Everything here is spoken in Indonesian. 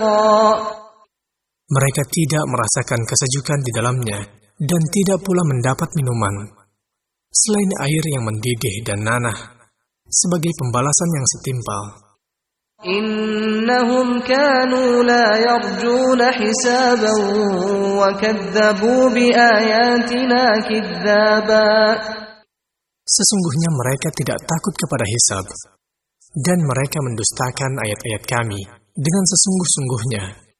Mereka tidak merasakan kesejukan di dalamnya dan tidak pula mendapat minuman selain air yang mendidih dan nanah sebagai pembalasan yang setimpal. Innahum kanu la yarjuna hisaban wa kadzabu bi ayatina kidzaba. Sesungguhnya mereka tidak takut kepada hisab dan mereka mendustakan ayat-ayat kami dengan sesungguh-sungguhnya.